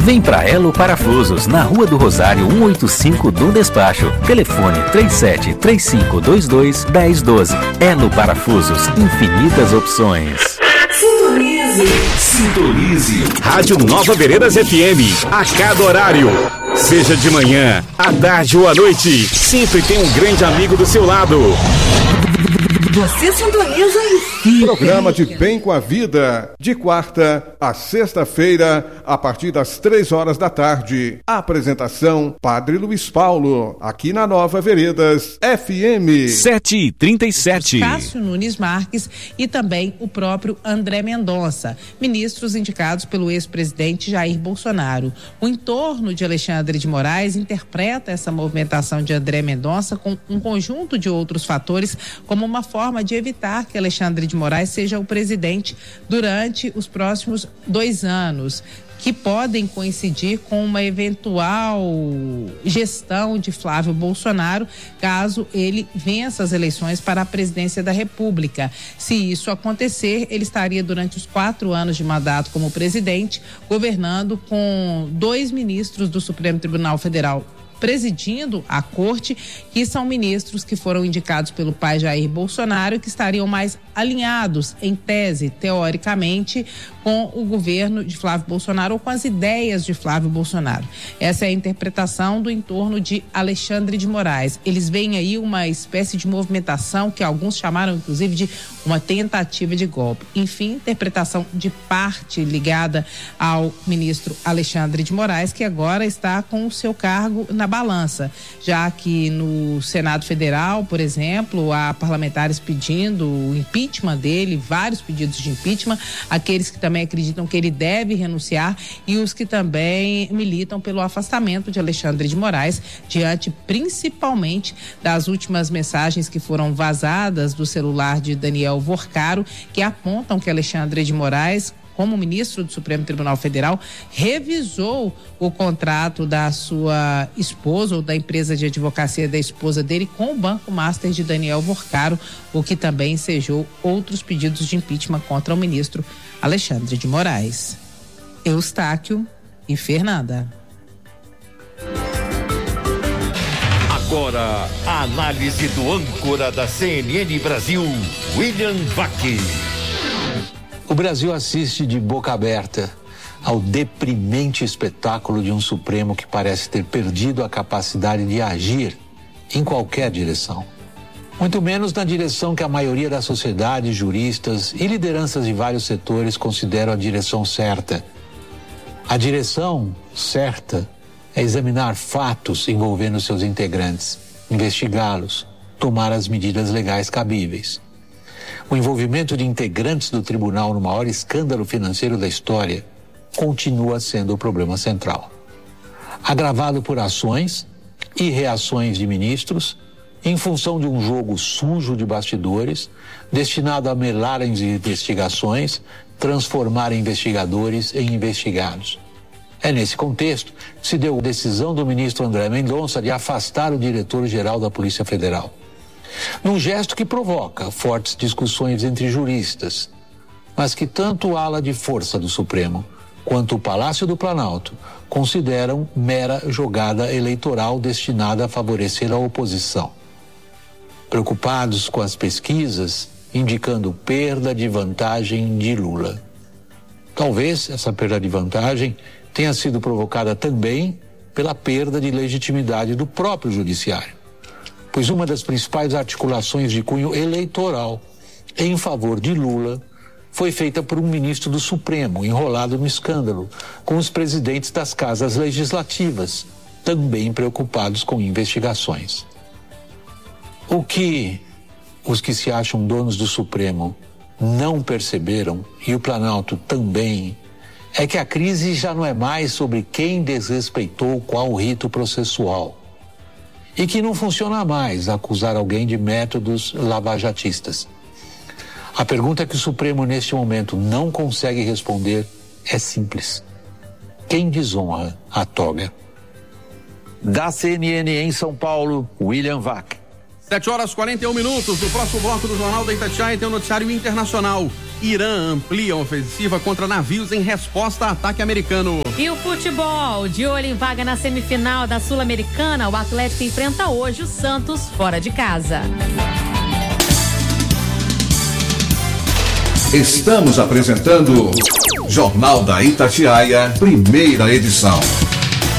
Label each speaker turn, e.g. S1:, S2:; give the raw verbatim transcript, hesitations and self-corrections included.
S1: Vem pra Elo Parafusos, na Rua do Rosário cento e oitenta e cinco do Despacho. Telefone três sete três cinco dois dois um zero um dois. Elo Parafusos, infinitas opções.
S2: Sintonize.
S3: Sintonize. Rádio Nova Veredas F M. A cada horário. Seja de manhã, à tarde ou à noite. Sempre tem um grande amigo do seu lado.
S2: Você sintoniza em
S4: Programa de Bem com a Vida, de quarta a sexta-feira, a partir das três horas da tarde. Apresentação, Padre Luiz Paulo, aqui na Nova Veredas F M.
S3: sete e trinta e sete.
S5: Cássio Nunes Marques e também o próprio André Mendonça, ministros indicados pelo ex-presidente Jair Bolsonaro. O entorno de Alexandre de Moraes interpreta essa movimentação de André Mendonça com um conjunto de outros fatores como uma forma de evitar que Alexandre de Moraes seja o presidente durante os próximos dois anos, que podem coincidir com uma eventual gestão de Flávio Bolsonaro, caso ele vença as eleições para a presidência da República. Se isso acontecer, ele estaria durante os quatro anos de mandato como presidente, governando com dois ministros do Supremo Tribunal Federal presidindo a corte, que são ministros que foram indicados pelo pai Jair Bolsonaro, que estariam mais alinhados, em tese, teoricamente, com o governo de Flávio Bolsonaro ou com as ideias de Flávio Bolsonaro. Essa é a interpretação do entorno de Alexandre de Moraes. Eles veem aí uma espécie de movimentação que alguns chamaram, inclusive, de uma tentativa de golpe. Enfim, interpretação de parte ligada ao ministro Alexandre de Moraes, que agora está com o seu cargo na balança, já que no Senado Federal, por exemplo, há parlamentares pedindo o impeachment dele, vários pedidos de impeachment, aqueles que também acreditam que ele deve renunciar e os que também militam pelo afastamento de Alexandre de Moraes, diante principalmente das últimas mensagens que foram vazadas do celular de Daniel Vorcaro, que apontam que Alexandre de Moraes, como ministro do Supremo Tribunal Federal, revisou o contrato da sua esposa ou da empresa de advocacia da esposa dele com o Banco Master de Daniel Vorcaro, o que também ensejou outros pedidos de impeachment contra o ministro Alexandre de Moraes. Eustáquio e Fernanda.
S6: Agora, a análise do âncora da C N N Brasil, William Vac.
S7: O Brasil assiste de boca aberta ao deprimente espetáculo de um Supremo que parece ter perdido a capacidade de agir em qualquer direção. Muito menos na direção que a maioria da sociedade, juristas e lideranças de vários setores consideram a direção certa. A direção certa é examinar fatos envolvendo seus integrantes, investigá-los, tomar as medidas legais cabíveis. O envolvimento de integrantes do tribunal no maior escândalo financeiro da história continua sendo o problema central. Agravado por ações e reações de ministros, em função de um jogo sujo de bastidores, destinado a melar as investigações, transformar investigadores em investigados. É nesse contexto que se deu a decisão do ministro André Mendonça de afastar o diretor-geral da Polícia Federal. Num gesto que provoca fortes discussões entre juristas, mas que tanto a ala de força do Supremo quanto o Palácio do Planalto consideram mera jogada eleitoral destinada a favorecer a oposição. Preocupados com as pesquisas indicando perda de vantagem de Lula. Talvez essa perda de vantagem tenha sido provocada também pela perda de legitimidade do próprio judiciário, pois uma das principais articulações de cunho eleitoral em favor de Lula foi feita por um ministro do Supremo, enrolado no escândalo, com os presidentes das casas legislativas, também preocupados com investigações. O que os que se acham donos do Supremo não perceberam, e o Planalto também, é que a crise já não é mais sobre quem desrespeitou qual rito processual, e que não funciona mais acusar alguém de métodos lavajatistas. A pergunta que o Supremo neste momento não consegue responder é simples: quem desonra a toga?
S6: Da C N N em São Paulo, William Vac.
S8: sete horas e quarenta e um minutos. No próximo bloco do Jornal da Itatiaia tem o noticiário internacional. Irã amplia a ofensiva contra navios em resposta a ataque americano.
S9: E o futebol, de olho em vaga na semifinal da Sul-Americana, o Atlético enfrenta hoje o Santos fora de casa.
S4: Estamos apresentando Jornal da Itatiaia, primeira edição.